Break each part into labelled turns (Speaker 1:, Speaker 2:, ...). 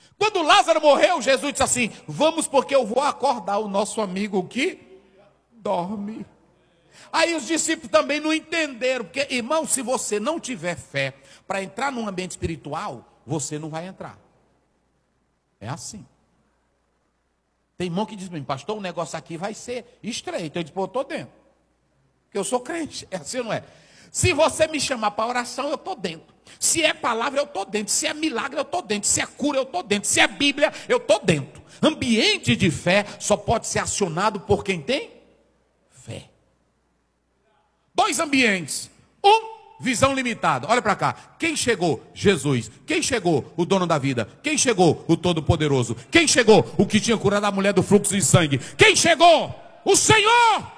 Speaker 1: Quando Lázaro morreu, Jesus disse assim: vamos, porque eu vou acordar o nosso amigo que dorme. Aí os discípulos também não entenderam, porque, irmão, se você não tiver fé para entrar num ambiente espiritual, você não vai entrar. É assim. Tem irmão que diz para mim: pastor, o negócio aqui vai ser estreito. Eu digo: pô, eu estou dentro, porque eu sou crente. É assim ou não é? Se você me chamar para oração, eu estou dentro. Se é palavra, eu estou dentro. Se é milagre, eu estou dentro. Se é cura, eu estou dentro. Se é Bíblia, eu estou dentro. Ambiente de fé só pode ser acionado por quem tem fé. Dois ambientes. Visão limitada. Olha para cá. Quem chegou? Jesus. Quem chegou? O dono da vida. Quem chegou? O Todo-Poderoso. Quem chegou? O que tinha curado a mulher do fluxo de sangue. Quem chegou? O Senhor.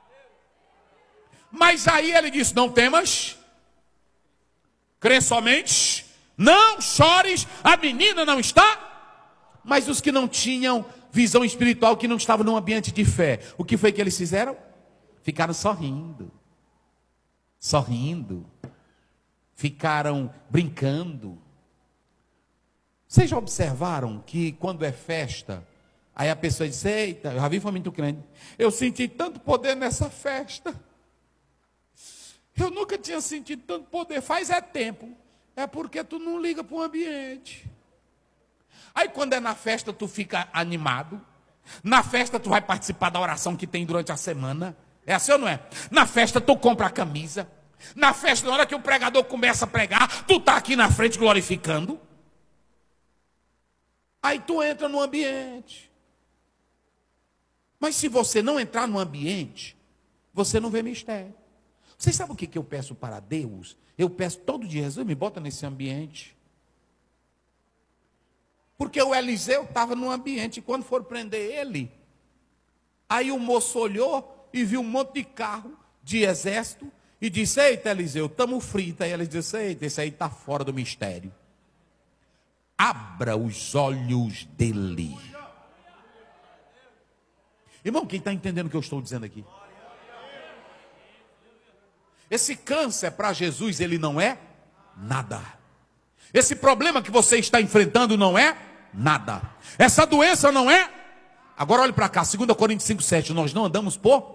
Speaker 1: Mas aí ele disse: não temas, crê somente, não chores, a menina não está. Mas os que não tinham visão espiritual, que não estavam num ambiente de fé, o que foi que eles fizeram? Ficaram sorrindo. Ficaram brincando. Vocês já observaram que quando é festa, aí a pessoa diz: eita, eu já vi muito crente, eu senti tanto poder nessa festa, eu nunca tinha sentido tanto poder. Faz tempo. É porque tu não liga para o ambiente. Aí quando é na festa, tu fica animado. Na festa tu vai participar da oração que tem durante a semana. É assim ou não é? Na festa tu compra a camisa. Na festa, na hora que o pregador começa a pregar, tu está aqui na frente glorificando. Aí tu entra no ambiente. Mas se você não entrar no ambiente, você não vê mistério. Vocês sabem o que eu peço para Deus? Eu peço todo dia: Jesus, me bota nesse ambiente. Porque o Eliseu estava no ambiente, e quando foram prender ele, aí o moço olhou e viu um monte de carro de exército e disse: eita, Eliseu, estamos fritos. Aí ele disse: eita, esse aí está fora do mistério. Abra os olhos dele. Irmão, quem está entendendo o que eu estou dizendo aqui? Esse câncer para Jesus, ele não é nada. Esse problema que você está enfrentando não é nada. Essa doença não é. Agora olhe para cá, 2 Coríntios 5,7. Nós andamos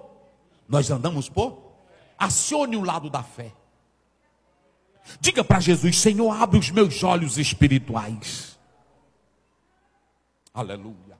Speaker 1: por. Acione o lado da fé. Diga para Jesus: Senhor, abre os meus olhos espirituais. Aleluia.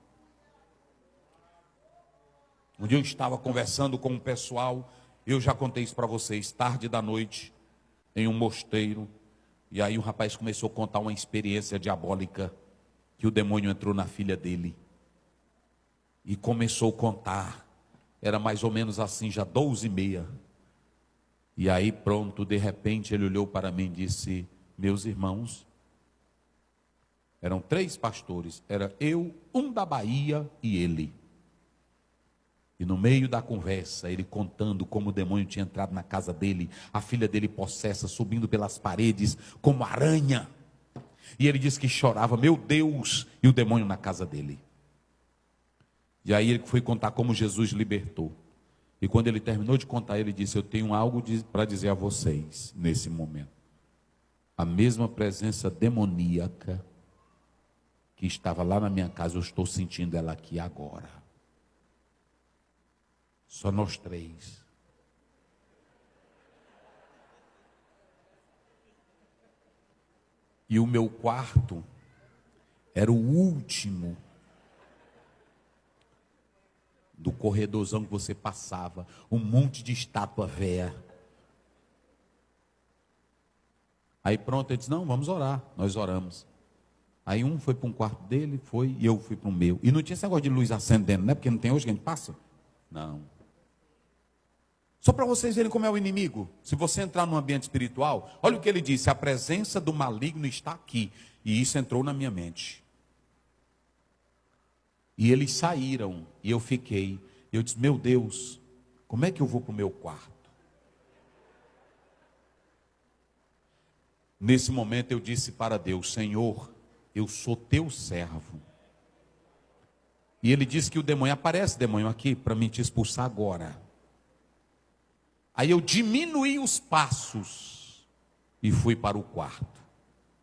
Speaker 1: Um dia eu estava conversando com um pessoal, eu já contei isso para vocês, tarde da noite, em um mosteiro. E aí o rapaz começou a contar uma experiência diabólica, que o demônio entrou na filha dele. E começou a contar. Era mais ou menos assim, já 12h30. E aí pronto, de repente ele olhou para mim e disse: meus irmãos, eram 3 pastores, era eu, um da Bahia e ele. E no meio da conversa, ele contando como o demônio tinha entrado na casa dele, a filha dele possessa, subindo pelas paredes como aranha. E ele disse que chorava: meu Deus, e o demônio na casa dele. E aí ele foi contar como Jesus libertou. E quando ele terminou de contar, ele disse: eu tenho algo para dizer a vocês nesse momento. A mesma presença demoníaca que estava lá na minha casa, eu estou sentindo ela aqui agora. Só nós 3. E o meu quarto era o último do corredorzão que você passava, um monte de estátua véia. Aí pronto, ele disse: não, vamos orar. Nós oramos. Aí um foi para um quarto dele, foi, e eu fui para o meu. E não tinha esse negócio de luz acendendo, né? Porque não tem hoje que a gente passa. Não. Só para vocês verem como é o inimigo. Se você entrar num ambiente espiritual, olha o que ele disse: a presença do maligno está aqui. E isso entrou na minha mente. E eles saíram, e eu fiquei. Eu disse: meu Deus, como é que eu vou para o meu quarto? Nesse momento eu disse para Deus: Senhor, eu sou teu servo. E ele disse que o demônio aparece, demônio, aqui, para me te expulsar agora. Aí eu diminuí os passos e fui para o quarto.